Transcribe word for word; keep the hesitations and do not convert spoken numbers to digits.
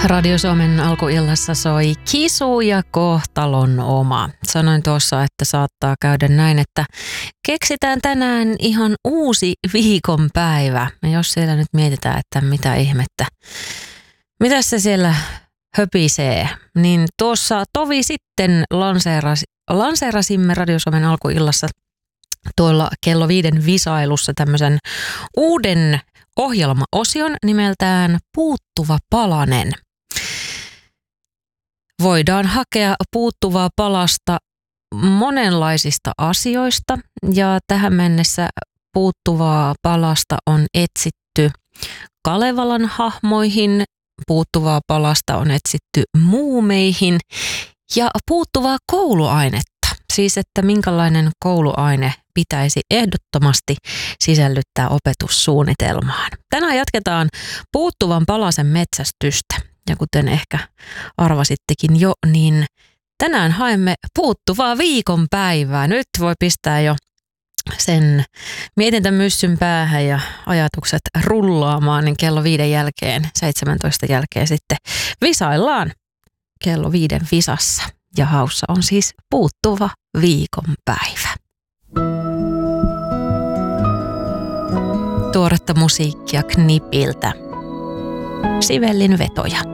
Radio Suomen alkuillassa soi Kisu ja kohtalon oma. Sanoin tuossa, että saattaa käydä näin, että keksitään tänään ihan uusi viikonpäivä. Ja jos siellä nyt mietitään, että mitä ihmettä, mitä se siellä höpisee, niin tuossa tovi sitten lanseeras, lanseerasimme Radio Suomen alkuillassa tuolla kello viiden visailussa tämmöisen uuden ohjelmaosion nimeltään Puuttuva palanen. Voidaan hakea puuttuvaa palasta monenlaisista asioista ja tähän mennessä puuttuvaa palasta on etsitty Kalevalan hahmoihin, puuttuvaa palasta on etsitty muumeihin ja puuttuvaa kouluainetta. Siis, että minkälainen kouluaine pitäisi ehdottomasti sisällyttää opetussuunnitelmaan. Tänään jatketaan puuttuvan palasen metsästystä. Ja kuten ehkä arvasittekin jo, niin tänään haemme puuttuvaa viikonpäivää. Nyt voi pistää jo sen mietintämyssyn päähän ja ajatukset rullaamaan, niin kello viiden jälkeen, seitsemäntoista jälkeen sitten visaillaan kello viiden visassa. Ja haussa on siis puuttuva viikonpäivä. Tuoretta musiikkia Knipiltä. Sivellin vetoja.